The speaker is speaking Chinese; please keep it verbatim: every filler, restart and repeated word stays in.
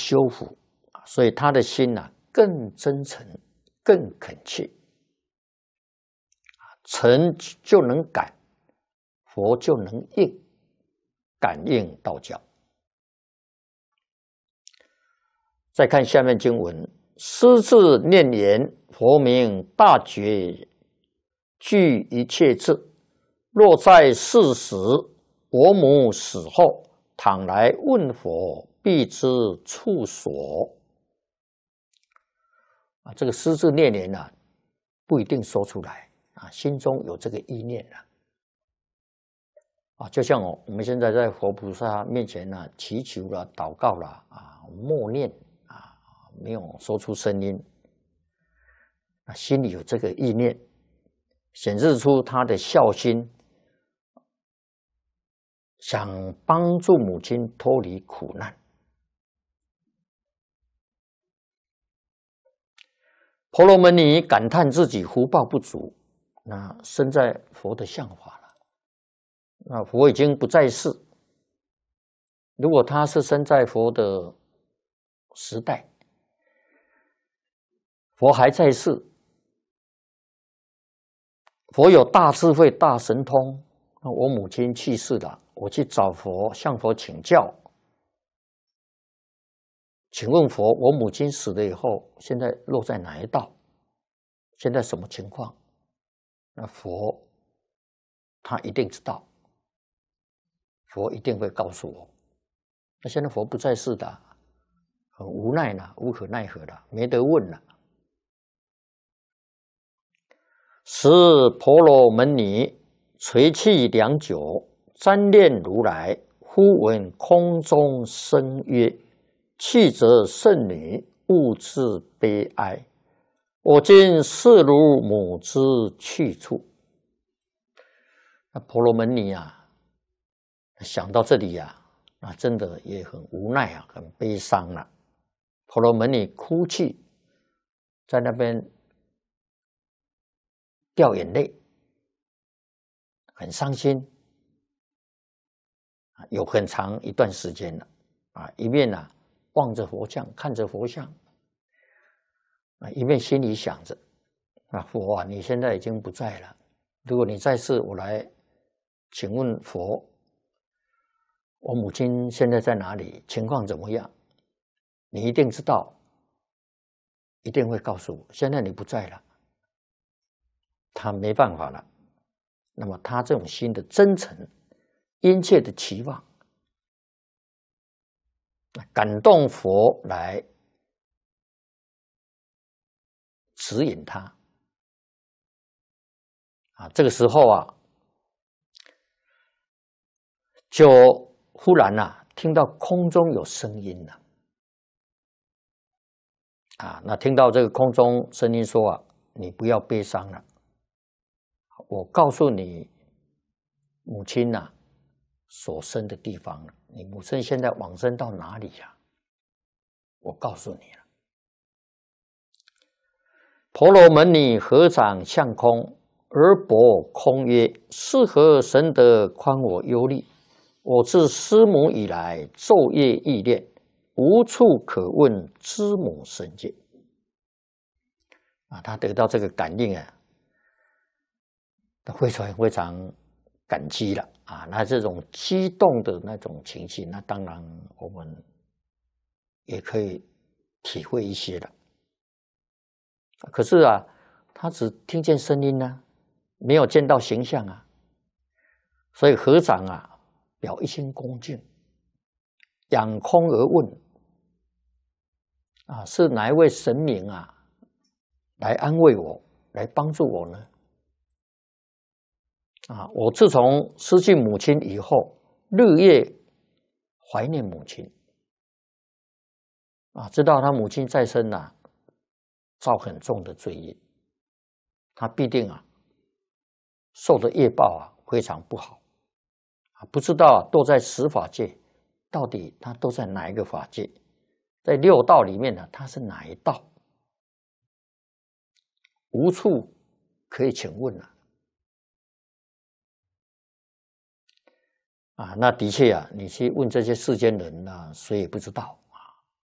修复，所以他的心呐、啊、更真诚、更恳切。诚就能感，佛就能应，感应道教。再看下面经文：师自念言，佛名大觉，具一切智。若在世时，我母死后，倘来问佛，必知处所。啊，这个师自念言啊，不一定说出来啊，心中有这个意念了。啊，就像我我们现在在佛菩萨面前呢、啊，祈求了、祷告了啊，默念啊，没有说出声音，啊，心里有这个意念，显示出他的孝心，想帮助母亲脱离苦难。婆罗门尼感叹自己福报不足，那身在佛的像法了。那佛已经不在世，如果他是生在佛的时代，佛还在世，佛有大智慧、大神通，那我母亲去世了，我去找佛，向佛请教。请问佛，我母亲死了以后，现在落在哪一道？现在什么情况？那佛他一定知道，佛一定会告诉我。那现在佛不在世的，很无奈了，无可奈何了，没得问了。时婆罗门尼垂泣良久，瞻念如来，忽闻空中声曰：弃则圣女，勿自悲哀。我今视如母之去处。那婆罗门尼啊，想到这里啊，那真的也很无奈啊，很悲伤了、啊。婆罗门尼哭泣，在那边掉眼泪，很伤心啊，有很长一段时间了啊，一面啊望着佛像，看着佛像。啊，一面心里想着，啊，佛啊，你现在已经不在了。如果你在世，我来请问佛，我母亲现在在哪里？情况怎么样？你一定知道，一定会告诉我。现在你不在了，他没办法了。那么他这种心的真诚、殷切的期望，感动佛来指引他啊，这个时候啊，就忽然啊，听到空中有声音了啊，那听到这个空中声音说啊，你不要悲伤了，我告诉你，母亲呐、啊、所生的地方了，你母亲现在往生到哪里呀、啊？我告诉你了。婆罗门尼合掌向空，而薄空曰：是何神德宽我忧虑？我自师母以来，昼夜忆念，无处可问知母深见。啊，他得到这个感应啊，他非常非常感激了啊。那这种激动的那种情绪，那当然我们也可以体会一些了。可是啊，他只听见声音呢、啊，没有见到形象啊，所以合掌啊，表一心恭敬，仰空而问啊，是哪一位神明啊，来安慰我，来帮助我呢？啊，我自从失去母亲以后，日夜怀念母亲啊，知道他母亲在生啊，造很重的罪业，他必定啊受的业报啊非常不好啊，不知道、啊、都在十法界，到底他都在哪一个法界？在六道里面呢，他是哪一道？无处可以请问了啊！那的确啊，你去问这些世间人啊，谁也不知道